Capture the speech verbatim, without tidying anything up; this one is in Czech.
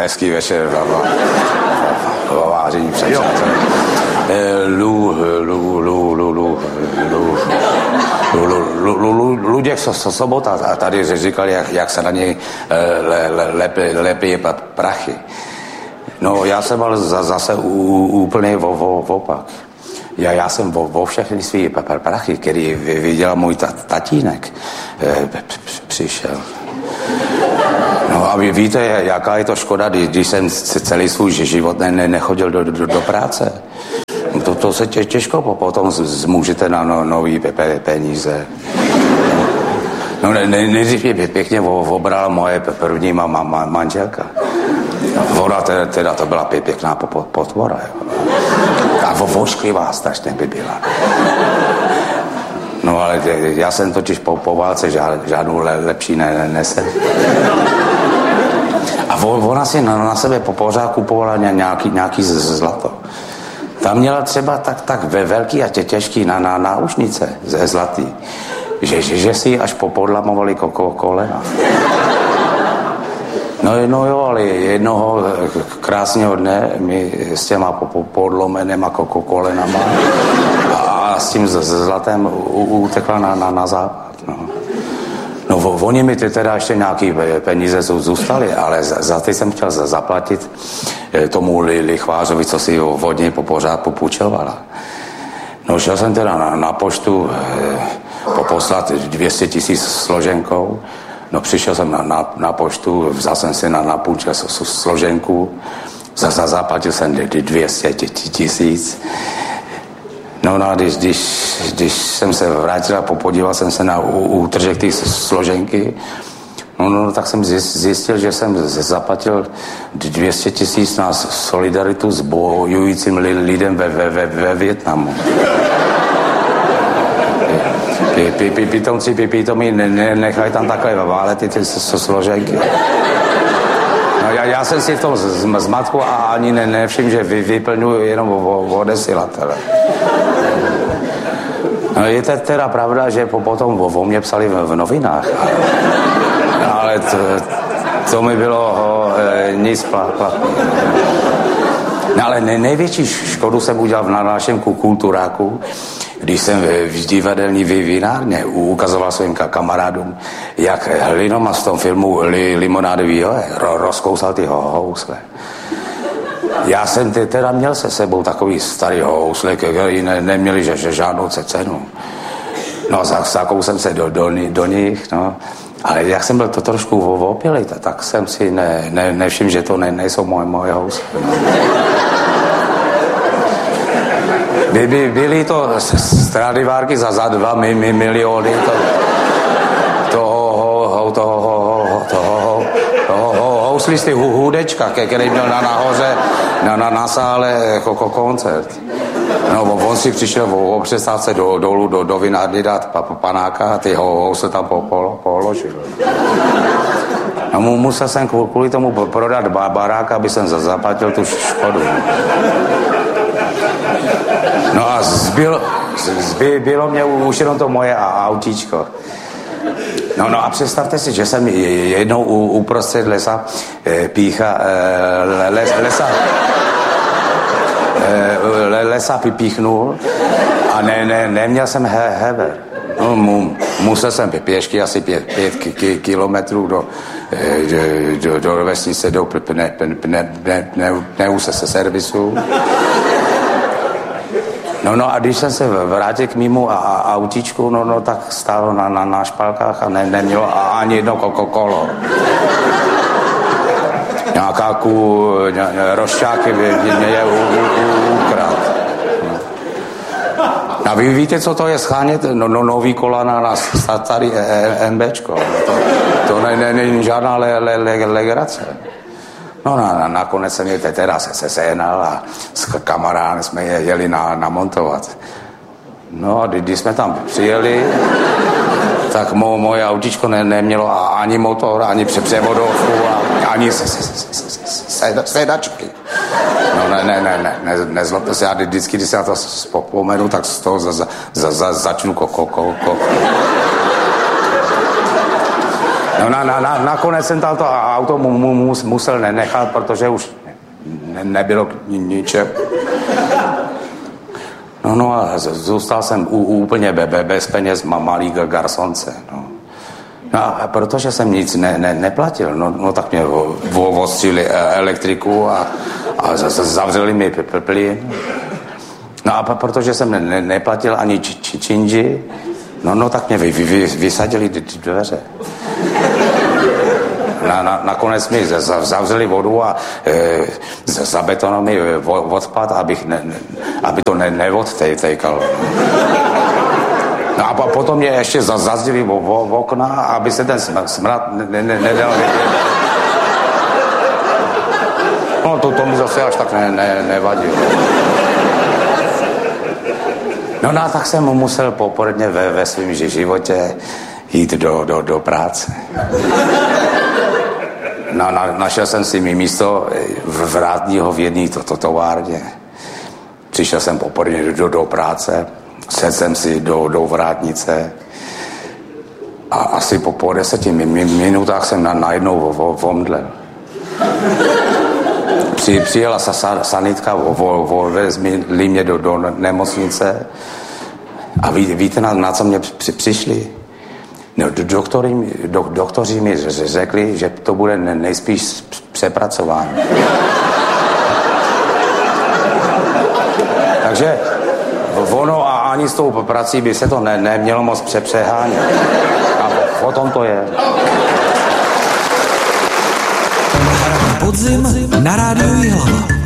hezký večer vážení přátelé. Lu, lu, lu, lu, lu, lu, Luděk Sobota tady říkal, jak, jak se na něj lepí prachy. No já jsem ale zase úplně opak. Já, já jsem vo, vo všechny svý prachy, který viděl můj tatínek, přišel. No a vy víte, jaká je to škoda, když jsem celý svůj život ne, ne, nechodil do, do, do práce. To, to se tě, těžko potom zmůžete na no, nový pe, peníze. No ne, ne, nejdřív mě pěkně obrala moje první ma, ma, manželka. Ona teda, teda to byla pěkná potvora. A vošklivá strašně by byla. No ale já jsem totiž po, po válce žád, žádnou le, lepší ne, ne, nesem. A ona si na, na sebe pořád kupovala nějaký, nějaký zlato. Tam měla třeba tak, tak ve velký a tě těžký na, na náušnice ze zlatý, že, že, že si až popodlamovali koko, kolena. No, no jo, ale jednoho krásného dne mi s těma podlomenýma koko, kolenama a, a s tím zlatem utekla na, na, na západ. No. No oni mi teda ještě nějaký peníze zůstaly, ale za, za ty jsem chtěl zaplatit tomu lichvářovi, co si ho vodně pořád popůjčovala. No šel jsem teda na, na poštu eh, poslat dvě stě tisíc složenkou. No přišel jsem na, na, na poštu, vzal jsem si na, na půjčku složenku, za, za zaplatil jsem dvě stě tisíc. No, no a když, když, když jsem se vrátil a podíval jsem se na útržek té složenky, no, no, tak jsem zjistil, že jsem zaplatil dvě stě tisíc na solidaritu s bojujícím lidem ve, ve, ve, ve Vietnamu. Pitomci, pitomí, nechají tam takhle válet ty, ty složenky. No, já, já jsem si v tom zmatku a ani ne, nevšiml, že vy, vyplňuji jenom o odesilatele. No, je to teda pravda, že potom o, o mě psali v, v novinách. Ale to, to mi bylo ho, e, nic platné. No, ale ne, největší škodu jsem udělal na našem kulturáku, když jsem v divadelní vinárně ukazoval svým kamarádům, jak Hlinomaz v tom filmu li, Limonádový jo, rozkousal ty housle. Já jsem teda měl se sebou takový starý housle, který ne, neměli že, že žádnou cenu. No zakousem se do, do, do nich, no. Ale jak jsem byl to trošku opilý, tak jsem si ne, ne, nevšiml, že to ne, nejsou moje, moje housle. No. By, by, byly to Stradivárky za, za dva mi, mi, miliony to, toho, toho, toho, toho, toho houslisty hudečka, který měl na nahoře, na, na, na sále jako koncert. No, on si přišel o, o přestávce do, dolů do, do vinárny dát pa, pa, panáka a ty ho, housle tam po, po, položil. No, musel jsem kvůli tomu prodat barák, aby jsem zaplatil tu škodu. No a zbylo, zbylo mě už jenom to moje autíčko. No, no a představte si, že jsem jednou uprostřed lesa pícha, les, lesa, lesa píchnul a ne, ne, neměl jsem he, heber. No, mu, musel jsem pěšky asi pět, pět ki, kilometrů do, do, do, do vesnice, do pne, pne, pne, pne, pne, pne, se servisu. No, no a když jsem se vrátil k mému autíčku, no, no tak stálo na, na, na špalkách a ne, nemělo ani jedno kolo. Nějaká ku, ně, rošťáky mě, mě je ukrát. A vy víte, co to je schánět no, no, nový kola na, na starý MBčko. To, to není ne, ne, žádná le, le, le, legrace. No na, na, nakonec jsem je teda se, se sehnal a s kamarádem jsme je jeli na, namontovat. No a když jsme tam přijeli, tak mo, moje autíčko ne, nemělo ani motor, ani převodovku, ani se, se, se, se, se, sedačky. No ne, ne, ne, ne, ne nezlobte se, já vždycky, když se na to vzpomenu, tak z toho za, za, za, začnu ko, ko, ko, ko. No na, na, na, nakonec jsem to auto mu, mu, mu, musel nenechat, protože už ne, nebylo k ničem. No, no a zůstal jsem u, úplně be, be, bez peněz malý garsonce. No. No a protože jsem nic ne, ne, neplatil, no, no tak mě ostřili elektriku a, a zavřeli mi plyn. No a protože jsem ne, ne, neplatil ani či, či, činži, no, no tak mě vy, vy, vysadili dveře. Na, na, nakonec mi zavřeli vodu a e, zabetonovali mi odpad, abych ne, ne, aby to ne, neodtejkalo. No a potom mě ještě zazdili v, v, v okna, aby se ten smrad ne, ne, nedal vidět. No to, to mi zase až tak ne, ne, nevadilo. No, no tak jsem musel poporodně ve, ve svém životě jít do, do, do práce. Na, na, našel jsem si mi místo vrátního v jedné to, to, továrně. Přišel jsem poporodně do, do práce, sedl jsem si do, do vrátnice a asi po, po deseti minutách jsem na, najednou omdlel. Při, přijela sa, sa, sanitka, vezli mě do, do nemocnice a ví, víte, na, na co mě při, přišli? No, doktory, do, doktoři mi řekli, že to bude nejspíš přepracování. Takže ono a ani s tou prací by se to ne, nemělo moc přepřehánět. A o tom to je. Podzim na rádiu Jihlava.